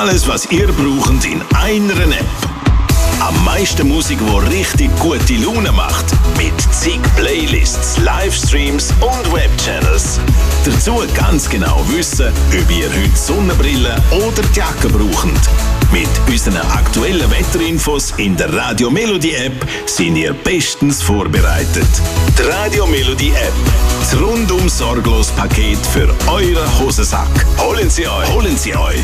Alles, was ihr braucht in einer App. Am meisten Musik, die richtig gute Laune macht. Mit zig Playlists, Livestreams und Webchannels. Dazu ganz genau wissen, ob ihr heute Sonnenbrille oder die Jacke braucht. Mit unseren aktuellen Wetterinfos in der Radio Melody App sind ihr bestens vorbereitet. Die Radio Melody App. Das rundum sorglos Paket für euren Hosensack. Holen Sie euch